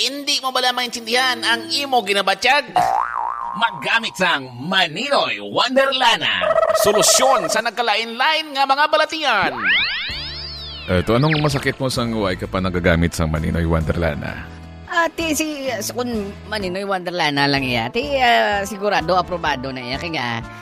Hindi mo bala maintindihan ang imo ginabatyag? Maggamit sang Maninoy Wonderlana. Solusyon sa nagkalain-lain nga mga balatian. Eto, anong masakit mo sang way ka pa nagagamit sang Maninoy Wonderlana? Ti si kun Maninoy Wonderlana lang iya. Ti sigurado aprobado na iya kaya